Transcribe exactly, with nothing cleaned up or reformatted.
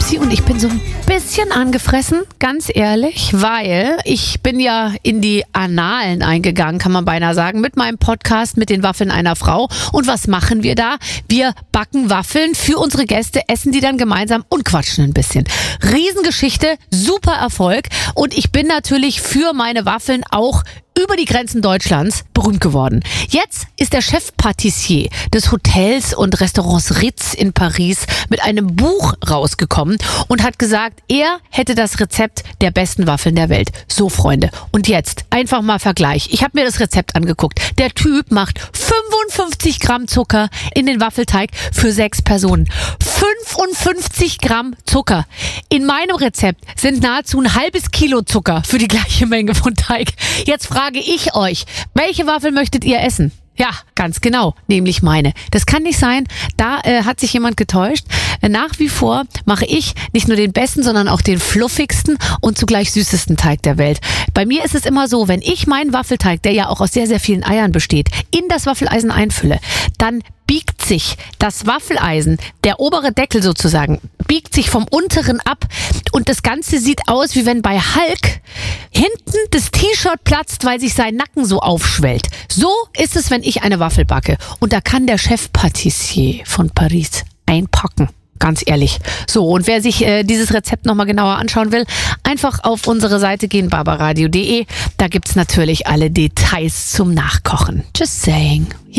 Schatzi, und ich bin so ein bisschen angefressen, ganz ehrlich, weil ich bin ja in die Annalen eingegangen, kann man beinahe sagen, mit meinem Podcast mit den Waffeln einer Frau. Und was machen wir da? Wir backen Waffeln für unsere Gäste, essen die dann gemeinsam und quatschen ein bisschen. Riesengeschichte, super Erfolg, und ich bin natürlich für meine Waffeln auch über die Grenzen Deutschlands berühmt geworden. Jetzt ist der Chefpatissier des Hotels und Restaurants Ritz in Paris mit einem Buch rausgekommen und hat gesagt, er hätte das Rezept der besten Waffeln der Welt. So, Freunde, und jetzt einfach mal Vergleich. Ich habe mir das Rezept angeguckt. Der Typ macht fünfundfünfzig Gramm Zucker in den Waffelteig für sechs Personen. fünfundfünfzig Gramm Zucker. In meinem Rezept sind nahezu ein halbes Kilo Zucker für die gleiche Menge von Teig. Jetzt frage ich euch, welche Waffel möchtet ihr essen? Ja, ganz genau, nämlich meine. Das kann nicht sein, da äh, hat sich jemand getäuscht. Nach wie vor mache ich nicht nur den besten, sondern auch den fluffigsten und zugleich süßesten Teig der Welt. Bei mir ist es immer so, wenn ich meinen Waffelteig, der ja auch aus sehr, sehr vielen Eiern besteht, in das Waffeleisen einfülle, dann biegt sich das Waffeleisen, der obere Deckel sozusagen, biegt sich vom unteren ab, und das Ganze sieht aus, wie wenn bei Hulk hinten das T-Shirt platzt, weil sich sein Nacken so aufschwellt. So ist es, wenn ich eine Waffel backe. Und da kann der Chefpatissier von Paris einpacken. Ganz ehrlich. So, und wer sich äh, dieses Rezept nochmal genauer anschauen will, einfach auf unsere Seite gehen, barbaradio punkt de. Da gibt's natürlich alle Details zum Nachkochen. Just saying. Hier